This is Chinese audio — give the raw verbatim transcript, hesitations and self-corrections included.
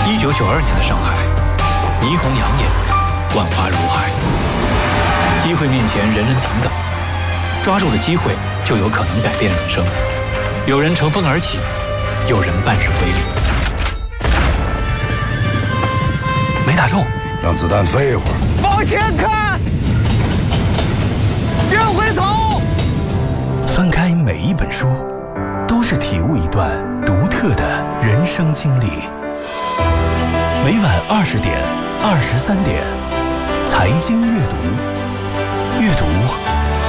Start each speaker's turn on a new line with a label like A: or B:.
A: 一九九二年的上海，霓虹养眼，万花如海，机会面前人人平等，抓住了机会就有可能改变人生。有人乘风而起，有人半生微离。没打中，
B: 让子弹飞一会儿。
C: 往前看，别回头。
D: 翻开每一本书，都是体悟一段独特的人生经历。每晚二十点、二十三点，财经阅读。